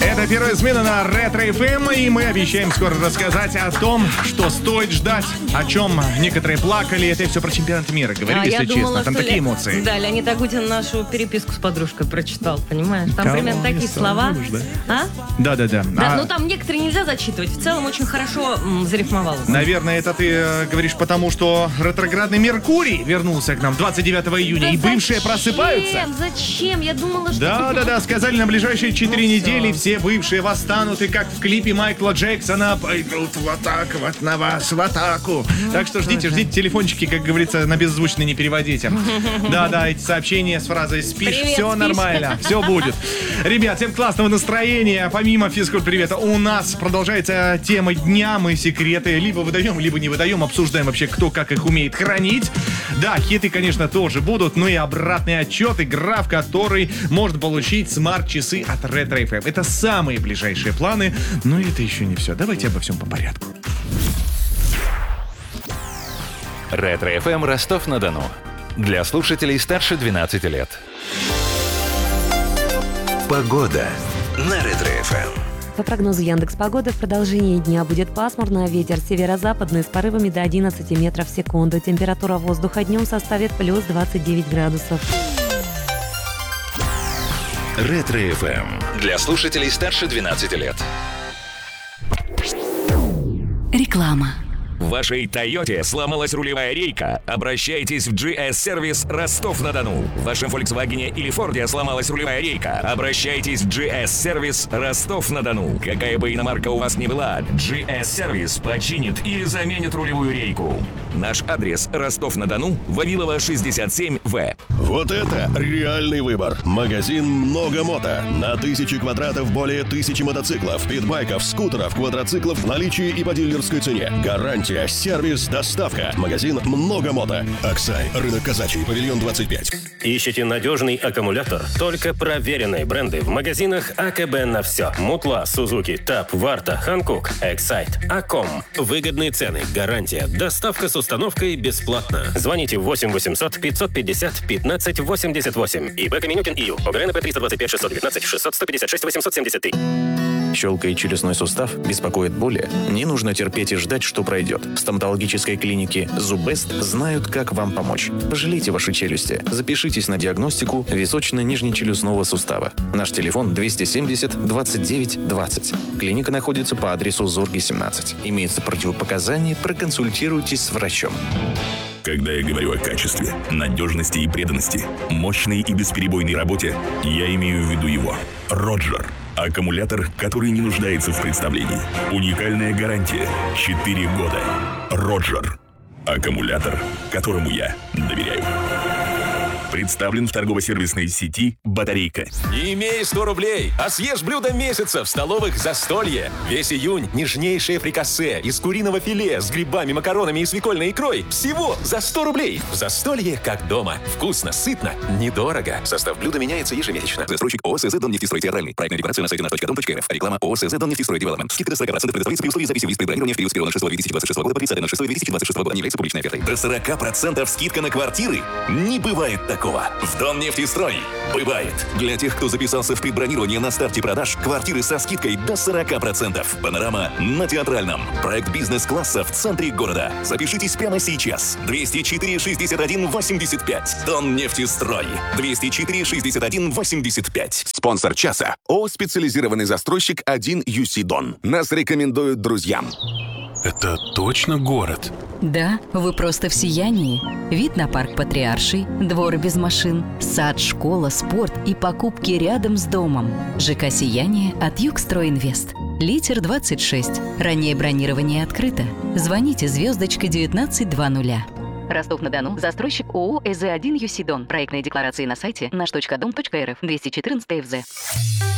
Это первая смена на Ретро ФМ, и мы обещаем скоро рассказать о том, что стоит ждать, о чем некоторые плакали. Это все про чемпионат мира, говорю, если честно. Думала, там такие эмоции. Да, Леонид Агутин нашу переписку с подружкой прочитал, понимаешь? Там примерно такие слова. Да. Да, ну там некоторые нельзя зачитывать. В целом очень хорошо зарифмовал. Наверное, это ты говоришь потому, что ретроградный Меркурий вернулся к нам 29 июня, и бывшие просыпаются. Зачем? Я думала, что... Да, сказали, на ближайшие 4 недели все бывшие восстанут, и как в клипе Майкла Джексона пойдут в атаку, на вас в атаку. Так что ждите, телефончики, как говорится, на беззвучный не переводите. Да, эти сообщения с фразой «спишь», привет, все спишь. Нормально, все будет. Ребят, всем классного настроения. Помимо физкульт-привета, у нас продолжается тема дня. Мы секреты либо выдаем, либо не выдаем. Обсуждаем вообще, кто как их умеет хранить. Да, хиты, конечно, тоже будут, но и обратный отчет, игра, в которой можно получить смарт-часы от Ретро ФМ. Это самые ближайшие планы, но это еще не все. Давайте обо всем по порядку. Ретро ФМ Ростов-на-Дону. Для слушателей старше 12 лет. Погода на Ретро ФМ. По прогнозу Яндекс.Погоды, в продолжении дня будет пасмурно, ветер северо-западный с порывами до 11 метров в секунду. Температура воздуха днем составит плюс 29 градусов. Ретро ФМ. Для слушателей старше 12 лет. Реклама. В вашей Тойоте сломалась рулевая рейка? Обращайтесь в GS-сервис Ростов-на-Дону. В вашем Volkswagen или Форде сломалась рулевая рейка? Обращайтесь в GS-сервис Ростов-на-Дону. Какая бы иномарка у вас ни была, GS-сервис починит или заменит рулевую рейку. Наш адрес: Ростов-на-Дону, Вавилова, 67В. Вот это реальный выбор. Магазин «Много мото». На 1000 квадратов более 1000 мотоциклов, питбайков, скутеров, квадроциклов в наличии и по дилерской цене. Гарантия, сервис, доставка. Магазин «Много мото». Аксай, рынок Казачий, павильон 25. Ищете надежный аккумулятор? Только проверенные бренды в магазинах АКБ на все. Мутла, Сузуки, ТАП, Варта, Ханкук, Эксайт, Аком. Выгодные цены, гарантия, доставка с установкой бесплатно. Звоните 8 800 550 15 88. ИП Каменюкин ИЮ. ОГРНП 325 619 600 156 873. Щелкает челюстной сустав, беспокоит боли? Не нужно терпеть и ждать, что пройдет. В стоматологической клинике «Зубест» знают, как вам помочь. Пожалейте ваши челюсти. Запишитесь на диагностику височно-нижнечелюстного сустава. Наш телефон 270 29 20. Клиника находится по адресу Зорги, 17. Имеются противопоказания, проконсультируйтесь с врачом. Когда я говорю о качестве, надежности и преданности, мощной и бесперебойной работе, я имею в виду его. Роджер. Аккумулятор, который не нуждается в представлении. Уникальная гарантия. 4 года. Роджер. Аккумулятор, которому я доверяю. Представлен в торгово-сервисной сети «Батарейка». Не имей 100 рублей, а съешь блюдо месяца в столовых «Застолье». Весь июнь нежнейшее фрикасе из куриного филе с грибами, макаронами и свекольной икрой всего за 100 рублей. В «Застолье» как дома. Вкусно, сытно, недорого. Состав блюда меняется ежемесячно. Застройщик ООО «СЗ Доннефтестрой Театральный». Проектная декларация на сайте наш.дом.рф. Реклама ООО «СЗ Доннефтестрой Девелопмент». Скидка до 40% предоставляется при условии записи в лист предбронирования в период с 1.06.2026 года по 30.06.2026 года. Не является публичной офертой. До 40% скидка на квартиры? Не бывает такого. В Доннефтестрой бывает. Для тех, кто записался в предбронирование на старте продаж, квартиры со скидкой до 40%. Панорама на Театральном. Проект бизнес-класса в центре города. Запишитесь прямо сейчас. 204 61 85. Доннефтестрой. 204 61 85. Спонсор часа. ООО «Специализированный застройщик 1 UC Дон». Нас рекомендуют друзьям. Это точно город? Да, вы просто в сиянии. Вид на парк Патриарший, двор без машин, сад, школа, спорт и покупки рядом с домом. ЖК «Сияние» от Югстройинвест. Литер 26. Раннее бронирование открыто. Звоните звездочка 1920. Ростов-на-Дону. Застройщик ООО «ЭЗ-1 ЮСИДОН». Проектные декларации на сайте наш.дом.рф. 214 ФЗ.